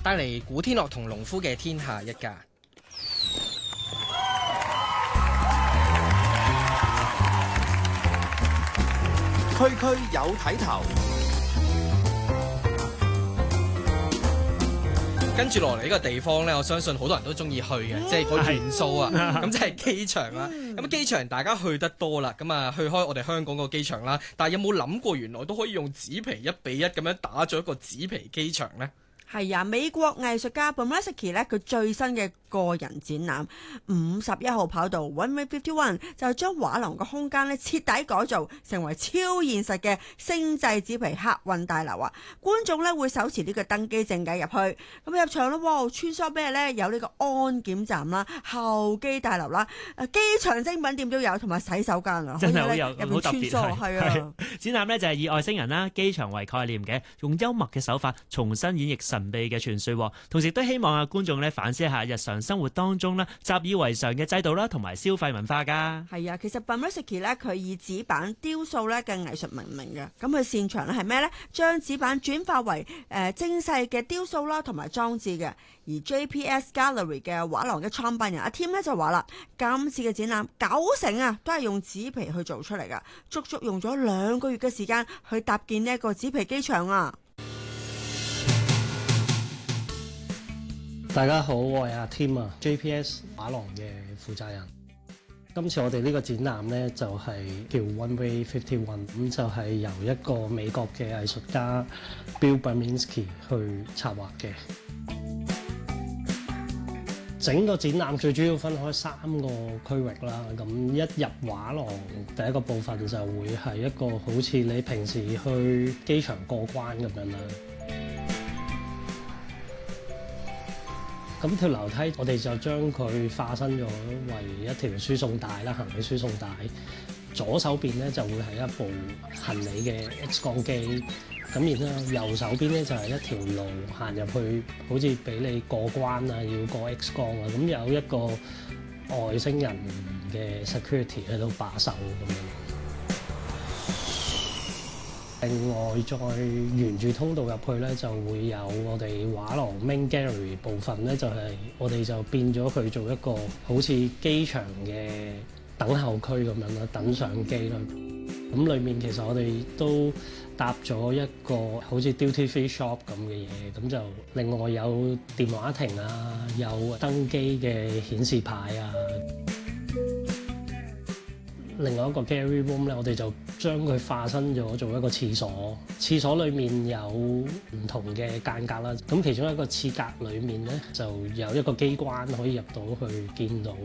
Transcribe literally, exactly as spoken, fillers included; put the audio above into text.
帶嚟古天樂同農夫嘅天下一家。 區區有睇頭。 跟住落嚟呢個地方呢，我相信好多人都中意去嘅，嗯、即係個元素啊，咁即係機場啦。咁、嗯、機場大家去得多啦，咁啊去開我哋香港個機場啦。但係有冇諗過原來都可以用紙皮一比一咁樣打咗一個紙皮機場呢？ 係啊，美國藝術家 Bomerski 咧，佢最新嘅個人展覽五十一號跑道 Runway五十一就將畫廊嘅空間咧徹底改造，成為超現實嘅星際紙皮客運大樓啊！觀眾咧會手持呢個登機證嘅入去，咁入場咧，哇！穿梭咩咧？有呢個安檢站啦、候機大樓啦、誒機場精品店都有，同埋洗手間啊！ 真係好有好特別，係啊！ 展覽咧就係以外星人啦、機場為概念嘅，用幽默嘅手法重新演繹神秘嘅傳說，同時都希望啊觀眾咧反思一下日常生活當中咧習以為常嘅制度啦，同埋消費文化噶。 係啊，其實 Bomerski 咧佢以紙板雕塑咧嘅藝術聞名嘅，咁佢擅長咧係咩咧？將紙板轉化為誒、呃、精細嘅雕塑啦，同埋裝置嘅。而 J P S Gallery 嘅畫廊嘅創辦人阿 Tim 咧就話啦，今次嘅展覽九成啊都係用紙皮去做出嚟噶，足足用咗兩個月嘅時間去搭建呢一個紙皮機場啊！ 大家好，我係阿 Tim 啊 ，J P S 畫廊嘅負責人。今次我哋呢個展覽呢，就係叫 Runway 五十一，咁就係由一個美國嘅藝術家 Bill Bomerski 去策劃嘅。整個展覽最主要分開三個區域啦，咁一入畫廊第一個部分就會係一個好似你平時去機場過關咁樣啦。咁條樓梯，我哋就將佢化身咗為一條輸送帶啦，行李輸送帶。左手邊咧就會係一部行李嘅 X 光機，咁然後右手邊咧就係一條路行入去，好似俾你過關啊，要過 X 光啊。咁有一個外星人嘅 security 喺度把守咁樣。另外再沿住通道入去咧，就會有我哋畫廊 main gallery 部分咧，就係、是、我哋就變咗佢做一個好似機場嘅等候區咁樣啦，等上機啦。咁裏面其實我哋都搭咗一個好似 duty free shop 咁嘅嘢，咁就另外有電話亭啊，有登機嘅顯示牌啊。另外一個 gallery room 咧，我哋就將佢化身咗做一個廁所。廁所裏面有唔同嘅間隔啦，咁其中一個廁格裏面咧就有一個機關可以入到去見到。